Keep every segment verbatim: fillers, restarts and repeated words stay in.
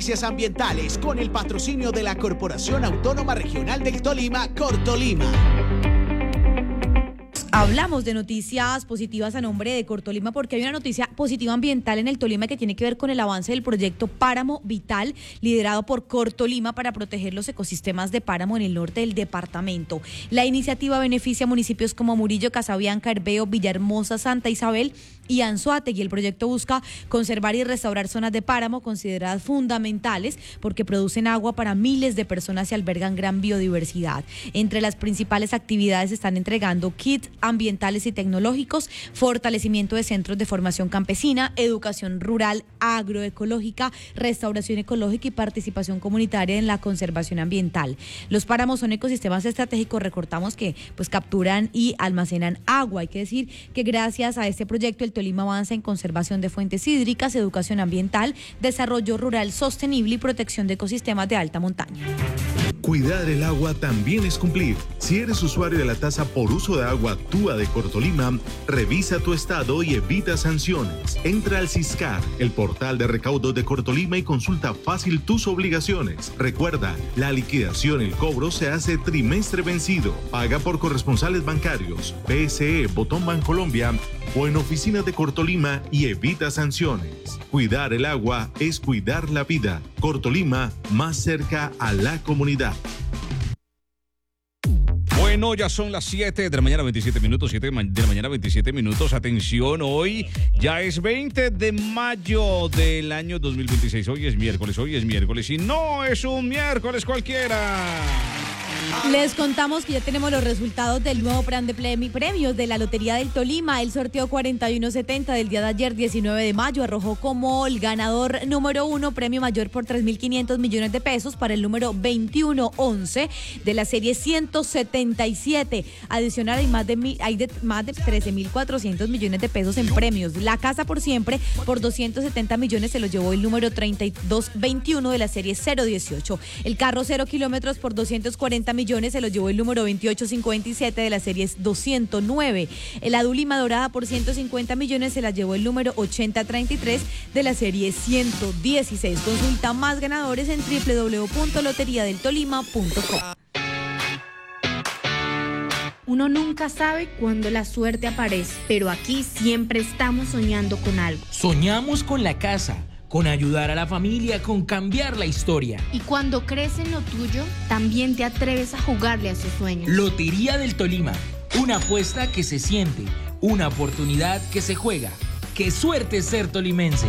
noticias ambientales con el patrocinio de la Corporación Autónoma Regional del Tolima, Cortolima. Hablamos de noticias positivas a nombre de Cortolima porque hay una noticia positiva ambiental en el Tolima que tiene que ver con el avance del proyecto Páramo Vital, liderado por Cortolima para proteger los ecosistemas de páramo en el norte del departamento. La iniciativa beneficia a municipios como Murillo, Casabianca, Herveo, Villahermosa, Santa Isabel y Anzoátegui. El proyecto busca conservar y restaurar zonas de páramo consideradas fundamentales porque producen agua para miles de personas y albergan gran biodiversidad. Entre las principales actividades están entregando kits ambientales y tecnológicos, fortalecimiento de centros de formación campesina, educación rural agroecológica, restauración ecológica y participación comunitaria en la conservación ambiental. Los páramos son ecosistemas estratégicos, recordamos que pues capturan y almacenan agua. Hay que decir que gracias a este proyecto el Tolima avanza en conservación de fuentes hídricas, educación ambiental, desarrollo rural sostenible y protección de ecosistemas de alta montaña. Cuidar el agua también es cumplir. Si eres usuario de la tasa por uso de agua TUA de Cortolima, revisa tu estado y evita sanciones. Entra al Siscar, el portal de recaudos de Cortolima, y consulta fácil tus obligaciones. Recuerda, la liquidación y el cobro se hace trimestre vencido. Paga por corresponsales bancarios, P S E, Botón Bancolombia o en oficinas de Cortolima y evita sanciones. Cuidar el agua es cuidar la vida. Cortolima, más cerca a la comunidad. Bueno, ya son las siete de la mañana, veintisiete minutos, siete de la mañana, veintisiete minutos. Atención, hoy ya es veinte de mayo del año dos mil veintiséis. Hoy es miércoles, hoy es miércoles y no es un miércoles cualquiera. Les contamos que ya tenemos los resultados del nuevo plan de premios de la Lotería del Tolima. El sorteo cuarenta y uno setenta del día de ayer, diecinueve de mayo, arrojó como el ganador número uno premio mayor por tres mil quinientos millones de pesos para el número veintiuno once de la serie ciento setenta y siete. Adicional, hay más de, mil, hay de más de trece mil cuatrocientos millones de pesos en premios. La casa por siempre por doscientos setenta millones se lo llevó el número treinta y dos veintiuno de la serie cero dieciocho. El carro cero kilómetros por doscientos cuarenta millones se lo llevó el número veintiocho cincuenta y siete de la serie doscientos nueve. El Adulima Dorada por ciento cincuenta millones se la llevó el número ochenta treinta y tres de la serie ciento dieciséis. Consulta más ganadores en doble u doble u doble u punto lotería del tolima punto com. Uno nunca sabe cuándo la suerte aparece, pero aquí siempre estamos soñando con algo. Soñamos con la casa, con ayudar a la familia, con cambiar la historia. Y cuando crees en lo tuyo, también te atreves a jugarle a sus sueños. Lotería del Tolima, una apuesta que se siente, una oportunidad que se juega. ¡Qué suerte ser tolimense!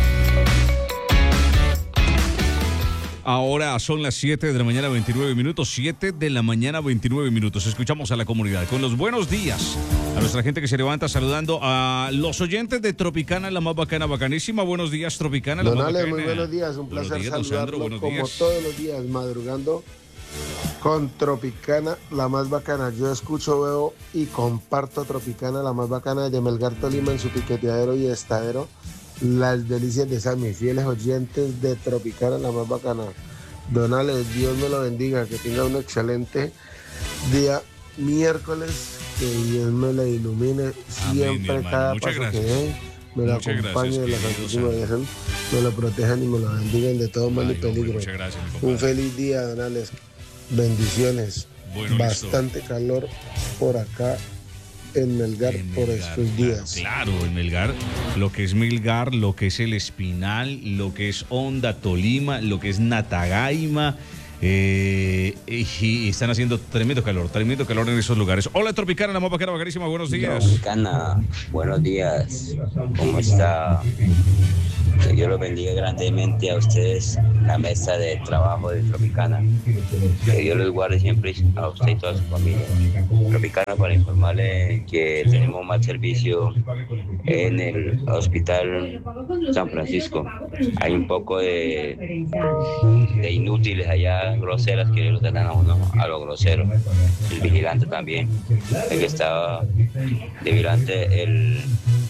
Ahora son las siete de la mañana, veintinueve minutos, siete de la mañana, veintinueve minutos. Escuchamos a la comunidad con los buenos días. A nuestra gente que se levanta saludando a los oyentes de Tropicana, la más bacana, bacanísima. Buenos días, Tropicana, la Don más Ale, bacana. Muy buenos días, un placer días, saludarlo Sandro, como días. todos los días, madrugando con Tropicana, la más bacana. Yo escucho, veo y comparto Tropicana, la más bacana de Melgar, Tolima, en su piqueteadero y estadero. Las delicias de Sammy, fieles oyentes de Tropicana, la más bacana. Don Ale, Dios me lo bendiga, que tenga un excelente día miércoles, que Dios me lo ilumine siempre. Amén, cada Muchas paso gracias. que dé, me lo Muchas acompañe gracias, de la querido Santísima Virgen, me lo protejan y me lo bendigan de todo mal y peligro. Muchas gracias, mi compadre. Un feliz día, Don Ale. Bendiciones. Bueno, Bastante listo. calor por acá en Melgar En por Melgar, estos días. Claro, en Melgar, lo que es Melgar, lo que es el Espinal, lo que es Honda Tolima, lo que es Natagaima, eh, y están haciendo tremendo calor, tremendo calor en esos lugares. Hola, Tropicana, la más bacana, bacanísima, buenos días. Tropicana, buenos días, ¿cómo está? Que Dios los bendiga grandemente a ustedes, la mesa de trabajo de Tropicana. Que Dios los guarde siempre a usted y toda su familia. Tropicana, para informarle que tenemos más servicio en el Hospital San Francisco. Hay un poco de, de inútiles allá, groseras, que los tratan a uno a lo grosero. El vigilante también, el que estaba de vigilante, el...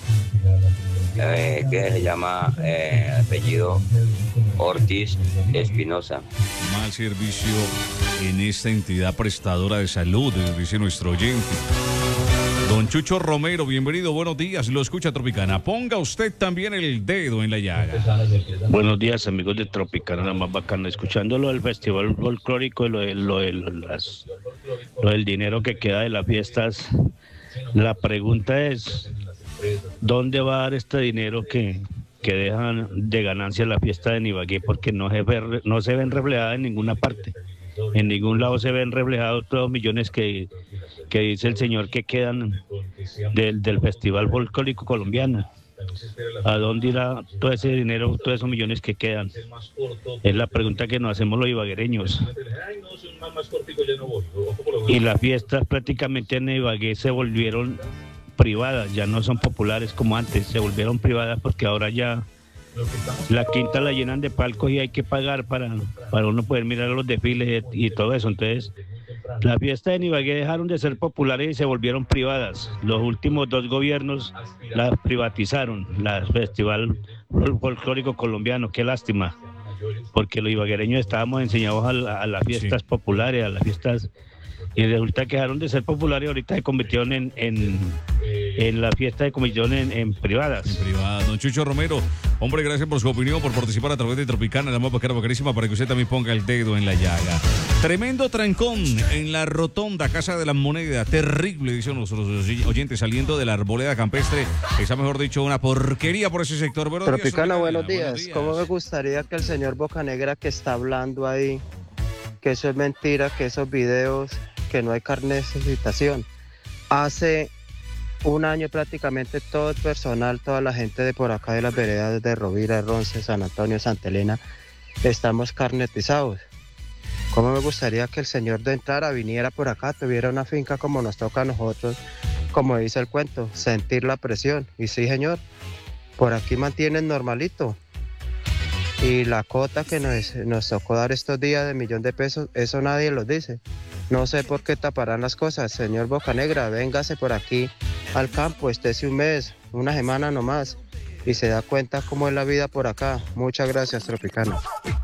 Eh, que se llama eh, apellido Ortiz Espinosa. Mal servicio en esta entidad prestadora de salud, dice nuestro oyente. Don Chucho Romero, bienvenido, buenos días, lo escucha Tropicana. Ponga usted también el dedo en la llaga. Buenos días, amigos de Tropicana, la más bacana. Escuchando lo del festival folclórico y lo, de, lo, de, las, lo del dinero que queda de las fiestas, la pregunta es, ¿dónde va a dar este dinero que, que dejan de ganancia la fiesta de Ibagué? Porque no se, ve, no se ven reflejadas en ninguna parte. En ningún lado se ven reflejados todos los millones que, que dice el señor que quedan del, del Festival Folclórico Colombiano. ¿A dónde irá todo ese dinero, todos esos millones que quedan? Es la pregunta que nos hacemos los ibaguereños. Y las fiestas prácticamente en Ibagué se volvieron privadas, ya no son populares como antes, se volvieron privadas porque ahora ya la quinta la llenan de palcos y hay que pagar para, para uno poder mirar los desfiles y todo eso. Entonces, las fiestas de Ibagué dejaron de ser populares y se volvieron privadas. Los últimos dos gobiernos las privatizaron, la Festival Folclórico Colombiano. Qué lástima, porque los ibaguereños estábamos enseñados a, la, a las fiestas sí. populares, a las fiestas, y resulta que dejaron de ser populares y ahorita se convirtieron en, en, en la fiesta de convirtieron en, en privadas. En privadas. Don Chucho Romero, hombre, gracias por su opinión, por participar a través de Tropicana, la más bacana, bacanísima, para que usted también ponga el dedo en la llaga. Tremendo trancón en la rotonda Casa de la Moneda, terrible, dicen nuestros oyentes, saliendo de la arboleda campestre, está mejor dicho una porquería por ese sector. Buenos Tropicana, días, buenos, días. buenos días. ¿Cómo me gustaría que el señor Bocanegra que está hablando ahí, que eso es mentira, que esos videos, que no hay carnet de citación? Hace un año prácticamente todo el personal, toda la gente de por acá de las veredas de Rovira, Ronce, San Antonio, Santa Elena, estamos carnetizados. ¿Cómo me gustaría que el señor de entrada viniera por acá, tuviera una finca como nos toca a nosotros, como dice el cuento, sentir la presión? Y sí, señor, por aquí mantienen normalito. Y la cota que nos, nos tocó dar estos días de millón de pesos, eso nadie lo dice. No sé por qué taparán las cosas. Señor Bocanegra, véngase por aquí al campo, estése un mes, una semana nomás, y se da cuenta cómo es la vida por acá. Muchas gracias, Tropicana.